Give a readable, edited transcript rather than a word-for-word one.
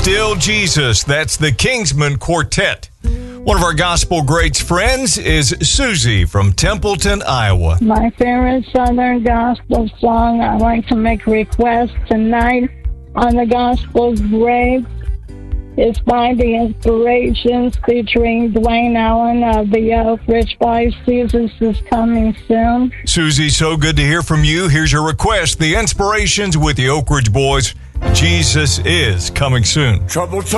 Still Jesus. That's the Kingsmen Quartet. One of our gospel greats friends is Susie from Templeton, Iowa. My favorite Southern gospel song, I'd like to make a request tonight on the Gospel Greats. It's by The Inspirations featuring Dwayne Allen of the Oak Ridge Boys. Jesus is coming soon. Susie, so good to hear from you. Here's your request. The Inspirations with the Oak Ridge Boys. Jesus is coming soon. Trouble